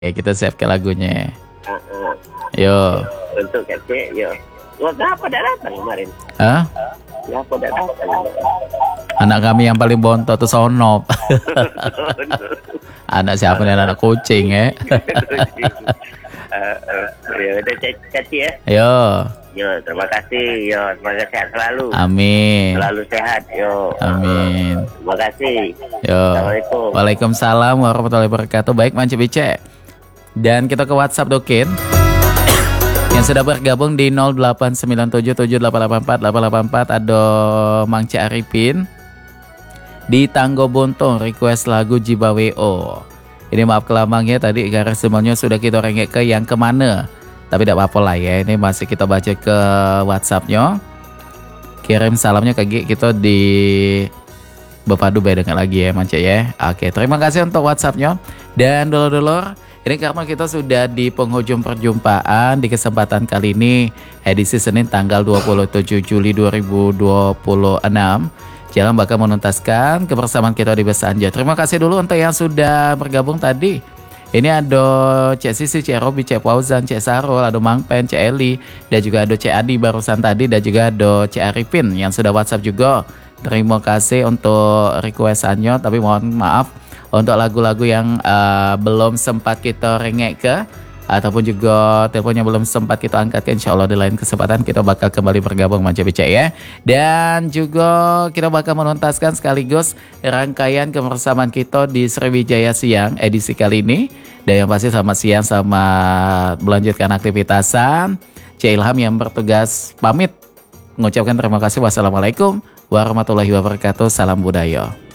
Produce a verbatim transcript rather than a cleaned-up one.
Oke, kita siapkan lagunya. Uh, uh. Yo. Untuk kece, yo. Wah, kenapa dah datang kemarin? Hah? Kenapa dah datang? Anak kami yang paling bontot tuh Sonop. Anak siapa nih? Anak kucing ya. uh, uh, ya udah kece ya. Yo. Yo, terima kasih. Yo, semoga sehat selalu. Amin. Selalu sehat. Yo. Amin. Terima kasih. Yo. Assalamualaikum. Waalaikumsalam warahmatullahi wabarakatuh. Baik, Manci Bice. Dan kita ke WhatsApp Dokin yang sudah bergabung di nol delapan sembilan tujuh tujuh delapan delapan empat delapan delapan empat. Ada Mang C Arifin di Tanggo Bontong request lagu Jiba W O. Ini maaf kelamangnya tadi karena semuanya sudah kita rengek ke yang kemana. Tapi tidak apa-apa lah ya. Ini masih kita baca ke WhatsAppnya. Kirim salamnya ke kita di Bepadu dengan lagi ya Manca ya. Oke, terima kasih untuk WhatsAppnya. Dan dulur-dulur, ini karena kita sudah di penghujung perjumpaan di kesempatan kali ini edisi Senin tanggal dua puluh tujuh Juli dua ribu dua puluh enam. Jalan bakal menuntaskan kebersamaan kita di Besanja. Terima kasih dulu untuk yang sudah bergabung tadi. Ini ada Cek Sisi, Cek Robi, Cek Fauzan, Cek Sarul, ada Mang Pen, Cek Eli, dan juga ada Cek Adi barusan tadi, dan juga ada Cek Arifin yang sudah WhatsApp juga. Terima kasih untuk requestannya, tapi mohon maaf untuk lagu-lagu yang uh, belum sempat kita rengek ke ataupun juga teleponnya belum sempat kita angkat ke, insya Allah di lain kesempatan kita bakal kembali bergabung Manca Bica ya. Dan juga kita bakal menuntaskan sekaligus rangkaian kebersamaan kita di Sriwijaya Siang edisi kali ini. Dan yang pasti selamat siang, sama melanjutkan aktivitasan. Cik Ilham yang bertugas pamit mengucapkan terima kasih. Wassalamualaikum warahmatullahi wabarakatuh. Salam budaya.